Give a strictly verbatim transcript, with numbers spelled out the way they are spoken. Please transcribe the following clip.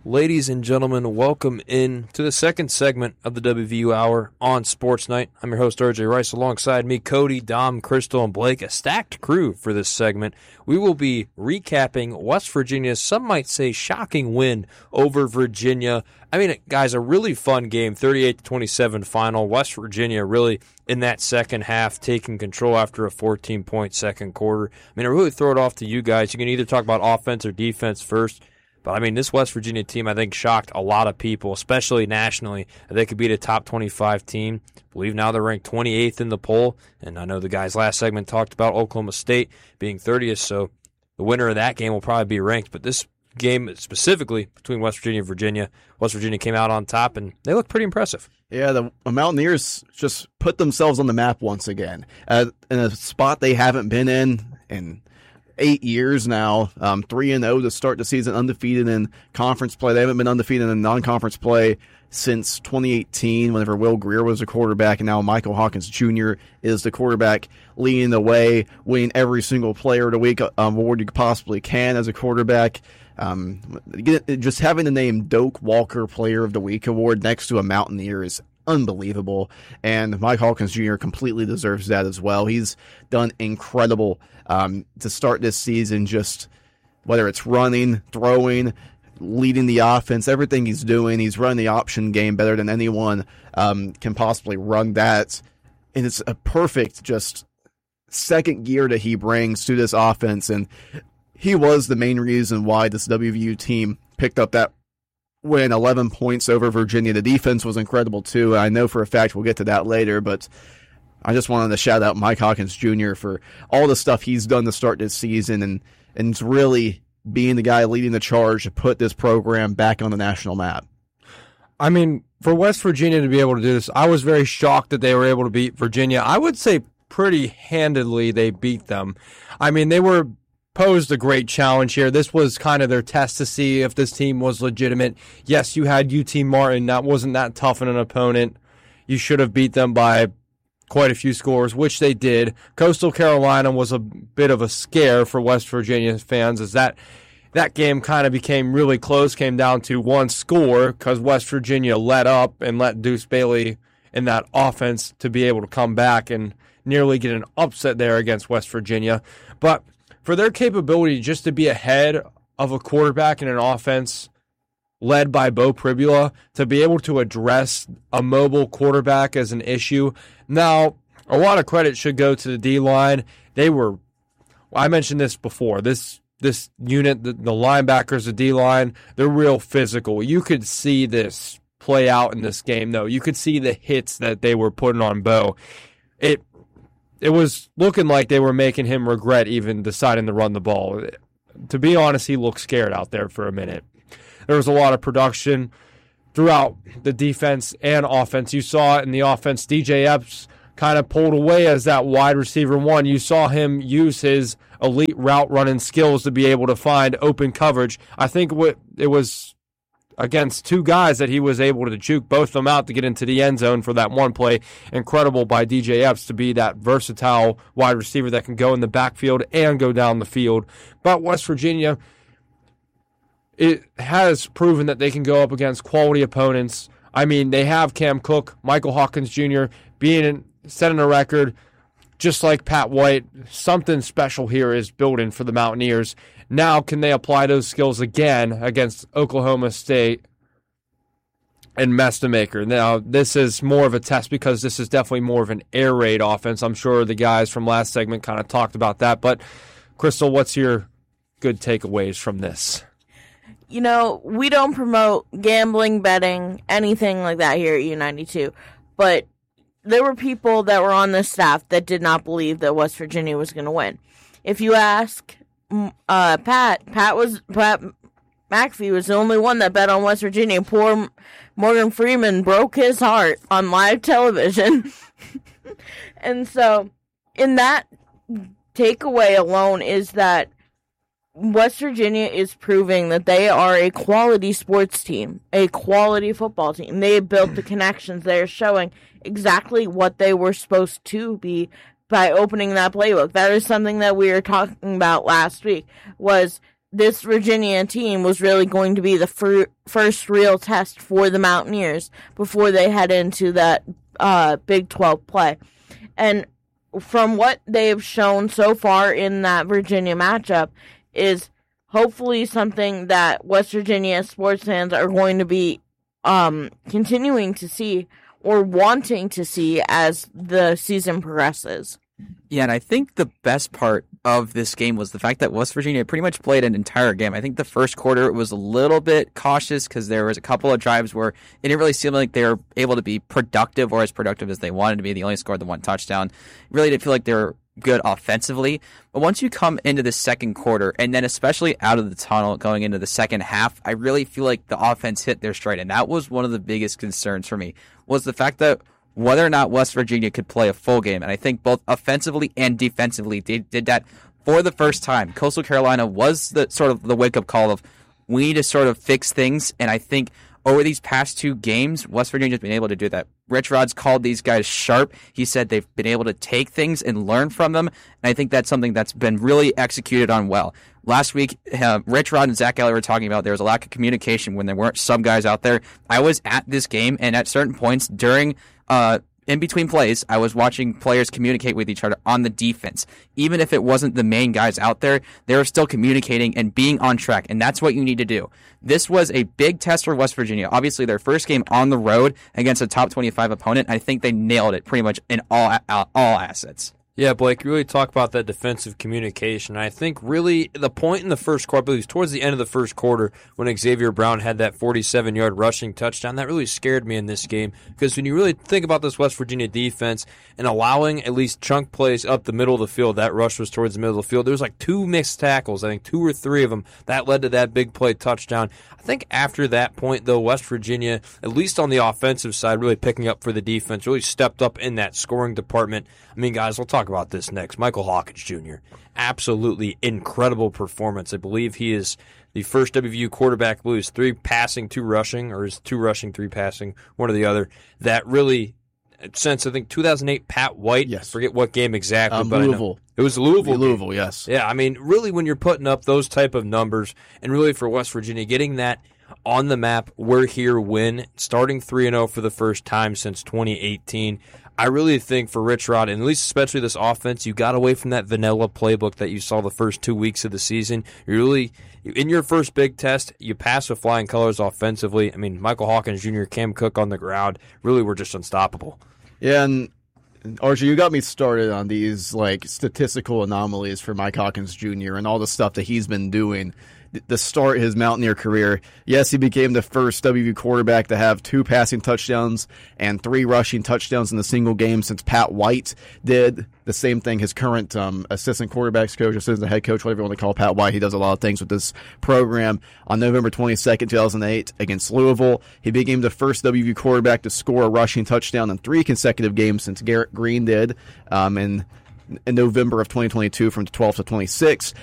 Ladies and gentlemen, welcome in to the second segment of the W V U Hour on Sports Night. I'm your host, R J Rice. Alongside me, Cody, Dom, Crystal, and Blake, a stacked crew for this segment. We will be recapping West Virginia's, some might say, shocking win over Virginia. I mean, guys, a really fun game, thirty-eight to twenty-seven final. West Virginia really in that second half taking control after a fourteen-point second quarter. I mean, I really throw it off to you guys. You can either talk about offense or defense first. But, I mean, this West Virginia team, I think, shocked a lot of people, especially nationally, that they could beat a top twenty-five team. I believe now they're ranked twenty-eighth in the poll. And I know the guys last segment talked about Oklahoma State being thirtieth, so the winner of that game will probably be ranked. But this game specifically between West Virginia and Virginia, West Virginia came out on top, and they look pretty impressive. Yeah, the Mountaineers just put themselves on the map once again, uh, in a spot they haven't been in in eight years now, um, three and oh to start the season, undefeated in conference play. They haven't been undefeated in non-conference play since twenty eighteen, whenever Will Greer was the quarterback, and now Michael Hawkins Junior is the quarterback, leading the way, winning every single Player of the Week um, award you possibly can as a quarterback. Um, just having the name Doak Walker Player of the Week award next to a Mountaineer is unbelievable, and Mike Hawkins Junior completely deserves that as well. He's done incredible um, to start this season, just whether it's running, throwing, leading the offense, everything he's doing. He's running the option game better than anyone um, can possibly run that, and it's a perfect just second gear that he brings to this offense, and he was the main reason why this W V U team picked up that win, eleven points over Virginia. The defense was incredible too. I know for a fact we'll get to that later, but I just wanted to shout out Mike Hawkins Junior for all the stuff he's done to start this season, and and really being the guy leading the charge to put this program back on the national map. I mean, for West Virginia to be able to do this, I was very shocked that they were able to beat Virginia. I would say pretty handedly they beat them. I mean, they were posed a great challenge here. This was kind of their test to see if this team was legitimate. Yes, you had U T Martin. That wasn't that tough an opponent. You should have beat them by quite a few scores, which they did. Coastal Carolina was a bit of a scare for West Virginia fans, as that that game kind of became really close, came down to one score because West Virginia let up and let Deuce Bailey in that offense to be able to come back and nearly get an upset there against West Virginia. But for their capability just to be ahead of a quarterback in an offense led by Beau Pribula, to be able to address a mobile quarterback as an issue. Now, a lot of credit should go to the D-line. They were, well, I mentioned this before, this this unit, the, the linebackers, the D-line, they're real physical. You could see this play out in this game, though. You could see the hits that they were putting on Beau. It It was looking like they were making him regret even deciding to run the ball. To be honest, he looked scared out there for a minute. There was a lot of production throughout the defense and offense. You saw it in the offense. D J Epps kind of pulled away as that wide receiver one. You saw him use his elite route running skills to be able to find open coverage. I think what it was against two guys that he was able to juke both of them out to get into the end zone for that one play. Incredible by D J Epps to be that versatile wide receiver that can go in the backfield and go down the field. But West Virginia, it has proven that they can go up against quality opponents. I mean, they have Cam Cook, Michael Hawkins Junior being setting a record, just like Pat White. Something special here is building for the Mountaineers. Now, can they apply those skills again against Oklahoma State and Mestamaker? Now, this is more of a test because this is definitely more of an air raid offense. I'm sure the guys from last segment kind of talked about that. But, Crystal, what's your good takeaways from this? You know, we don't promote gambling, betting, anything like that here at U ninety-two. But there were people that were on the staff that did not believe that West Virginia was going to win. If you ask uh, Pat, Pat was Pat McAfee was the only one that bet on West Virginia. Poor Morgan Freeman broke his heart on live television. And so, in that takeaway alone is that West Virginia is proving that they are a quality sports team, a quality football team. They built the connections. They're showing exactly what they were supposed to be by opening that playbook. That is something that we were talking about last week, was this Virginia team was really going to be the fir- first real test for the Mountaineers before they head into that uh, Big twelve play. And from what they have shown so far in that Virginia matchup is hopefully something that West Virginia sports fans are going to be um, continuing to see or wanting to see as the season progresses. Yeah, and I think the best part of this game was the fact that West Virginia pretty much played an entire game. I think the first quarter was a little bit cautious because there was a couple of drives where it didn't really seem like they were able to be productive or as productive as they wanted to be. They only scored the one touchdown. It really didn't feel like they were good offensively. But once you come into the second quarter, and then especially out of the tunnel going into the second half, I really feel like the offense hit their stride. And that was one of the biggest concerns for me, was the fact that whether or not West Virginia could play a full game. And I think both offensively and defensively, they did that for the first time. Coastal Carolina was the sort of the wake-up call of, we need to sort of fix things. And I think over these past two games, West Virginia's been able to do that. Rich Rod's called these guys sharp. He said they've been able to take things and learn from them. And I think that's something that's been really executed on well. Last week, uh, Rich Rod and Zach Elliott were talking about there was a lack of communication when there weren't sub guys out there. I was at this game, and at certain points during Uh, in between plays, I was watching players communicate with each other on the defense. Even if it wasn't the main guys out there, they were still communicating and being on track, and that's what you need to do. This was a big test for West Virginia. Obviously, their first game on the road against a top twenty-five opponent. I think they nailed it pretty much in all all, all assets. Yeah, Blake, you really talk about that defensive communication. I think really the point in the first quarter, I believe it was towards the end of the first quarter when Xavier Brown had that forty-seven-yard rushing touchdown, that really scared me in this game because when you really think about this West Virginia defense and allowing at least chunk plays up the middle of the field, that rush was towards the middle of the field. There was like two missed tackles, I think two or three of them, that led to that big play touchdown. I think after that point, though, West Virginia, at least on the offensive side, really picking up for the defense, really stepped up in that scoring department. I mean, guys, we'll talk about this next. Michael Hawkins Junior Absolutely incredible performance. I believe he is the first W V U quarterback, I believe is three passing, two rushing, or is two rushing, three passing, one or the other. That really, since I think two thousand eight, Pat White, yes. I forget what game exactly, um, but Louisville. It was Louisville. Louisville, yes. Yeah, I mean, really when you're putting up those type of numbers, and really for West Virginia, getting that on the map, we're here win, starting three and oh for the first time since twenty eighteen. I really think for Rich Rod, and at least especially this offense, you got away from that vanilla playbook that you saw the first two weeks of the season. You really, in your first big test, you pass with flying colors offensively. I mean, Michael Hawkins Junior, Cam Cook on the ground, really were just unstoppable. Yeah, and R J, you got me started on these like statistical anomalies for Mike Hawkins Junior and all the stuff that he's been doing to start his Mountaineer career. Yes, he became the first W V U quarterback to have two passing touchdowns and three rushing touchdowns in a single game since Pat White did. The same thing his current um, assistant quarterbacks coach, assistant head coach, whatever you want to call Pat White, he does a lot of things with this program. On November twenty-second, two thousand eight, against Louisville, he became the first W V U quarterback to score a rushing touchdown in three consecutive games since Garrett Green did um, in in November of twenty twenty-two from twelfth to twenty-sixth.